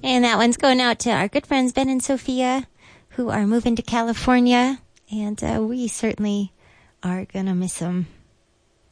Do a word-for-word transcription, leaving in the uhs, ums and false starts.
And that one's going out to our good friends Ben and Sophia, who are moving to California. And uh, we certainly are going to miss them.